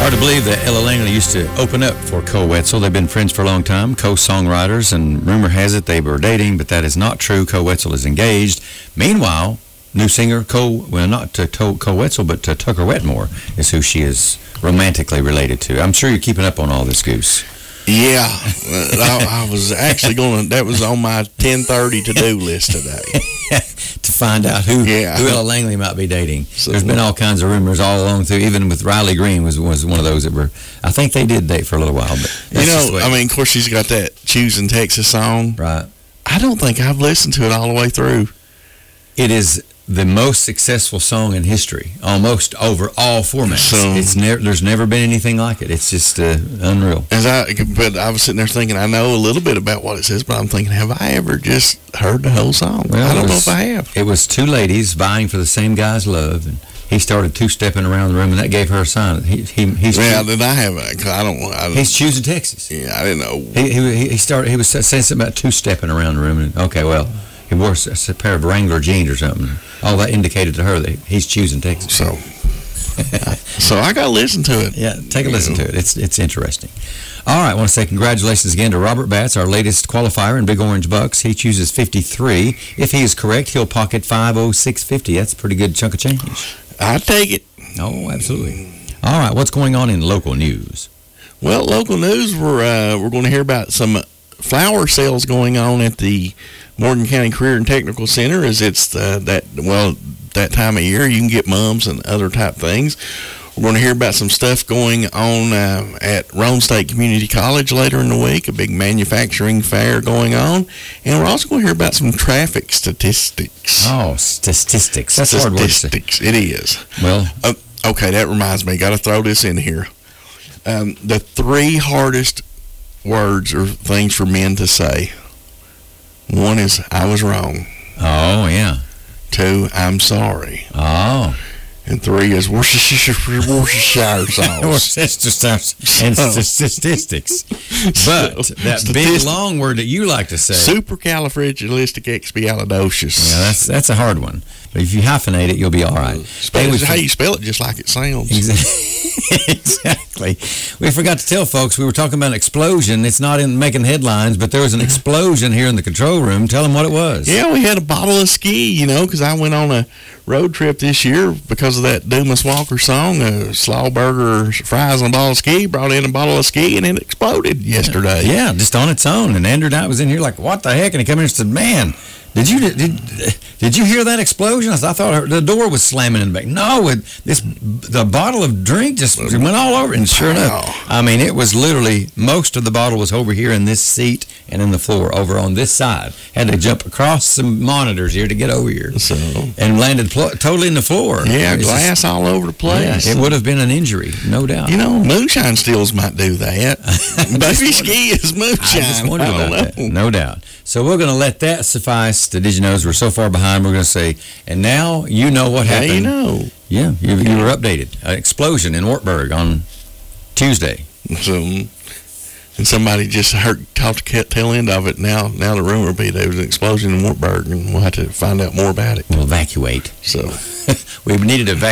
Hard to believe that Ella Langley used to open up for Cole Wetzel. They've been friends for a long time, co-songwriters, and rumor has it they were dating, but that is not true. Cole Wetzel is engaged. Meanwhile, new singer Cole Wetzel, but Tucker Wetmore is who she is romantically related to. I'm sure you're keeping up on all this, Goose. Yeah, I was actually that was on my 10:30 to-do list today. To find out who Ella Langley might be dating. So, there's been all kinds of rumors all along through, even with Riley Green was one of those that were, I think they did date for a little while. But of course she's got that Choosing Texas song. Right. I don't think I've listened to it all the way through. It is the most successful song in history, almost over all formats. There's never been anything like it. It's just unreal. But I was sitting there thinking, I know a little bit about what it says, but I'm thinking, have I ever just heard the whole song? Well, I don't know if I have. It was two ladies vying for the same guy's love, and he started two-stepping around the room, and that gave her a sign. He's then I haven't. I don't. He's choosing Texas. Yeah, I didn't know. He was saying something about two-stepping around the room, and okay, well, he wore a pair of Wrangler jeans or something. All that indicated to her that he's choosing Texas. So I got to listen to it. Yeah, take a listen to it. It's interesting. All right, I want to say congratulations again to Robert Batts, our latest qualifier in Big Orange Bucks. He chooses 53. If he is correct, he'll pocket 506.50. That's a pretty good chunk of change. I'd take it. Oh, absolutely. All right, what's going on in local news? Well, local news, we're going to hear about some flower sales going on at the Morgan County Career and Technical Center, as it's that time of year you can get mums and other type things. We're going to hear about some stuff going on at Roane State Community College later in the week, a big manufacturing fair going on, and we're also going to hear about some traffic statistics. Oh, statistics. That's a hard word to say. It is. Well, okay, that reminds me. Got to throw this in here. The three hardest words or things for men to say. One is, I was wrong. Oh, yeah. 2, I'm sorry. Oh. And 3 is Worcestershire sauce. And statistics. But that big long word that you like to say. Supercalifragilisticexpialidocious. Yeah, that's a hard one. But if you hyphenate it, you'll be all right. How you spell it, just like it sounds. Exactly. We forgot to tell folks, we were talking about an explosion. It's not in making headlines, but there was an explosion here in the control room. Tell them what it was. Yeah, we had a bottle of ski, because I went on a road trip this year because of that Dumas Walker song. Slaw burger, fries, and a bottle of ski. Brought in a bottle of ski, and it exploded yesterday. Yeah, just on its own. And Andrew Knight was in here like, what the heck? And he came in and said, man, did you hear that explosion? I thought the door was slamming in the back. No, the bottle of drink just went all over. And sure enough, I mean, it was literally, most of the bottle was over here in this seat and in the floor over on this side. Had to jump across some monitors here to get over here. And landed totally in the floor. Yeah, glass all over the place. Yeah, it would have been an injury, no doubt. Moonshine stills might do that. Buffy ski is moonshine. I just wondered about that, no doubt. So we're going to let that suffice. Did you know we're so far behind? We're going to say, and now you know what happened. Now you know. Yeah, you were updated. An explosion in Wartburg on Tuesday. And somebody just caught the tail end of it. Now the rumor will be there was an explosion in Wartburg, and we'll have to find out more about it. We'll evacuate. So we needed to evacuate.